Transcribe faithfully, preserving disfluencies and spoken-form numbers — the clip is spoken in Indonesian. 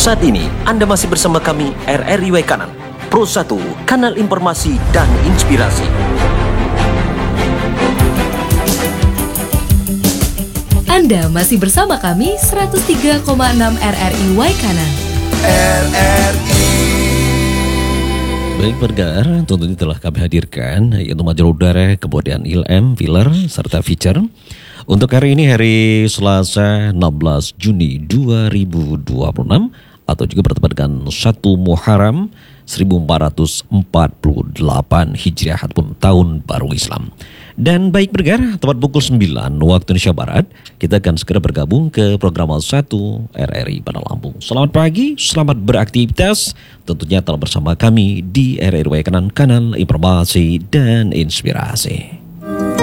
Saat ini Anda masih bersama kami R R I Waikanan, Pro satu, kanal informasi dan inspirasi. Anda masih bersama kami seratus tiga koma enam R R I Waikanan. R R I. Baik pendengar, tentunya telah kami hadirkan yaitu majalah udara, kemudian I L M, filler, serta feature. Untuk hari ini hari Selasa enam belas Juni dua ribu dua puluh enam atau juga bertepatan dengan satu Muharram seribu empat ratus empat puluh delapan Hijriah ataupun tahun baru Islam. Dan baik pendengar, tepat pukul sembilan waktu Indonesia Barat, kita akan segera bergabung ke program satu R R I pada Lampung. Selamat pagi, selamat beraktivitas. Tentunya telah bersama kami di R R I Waikanan, kanal informasi dan inspirasi.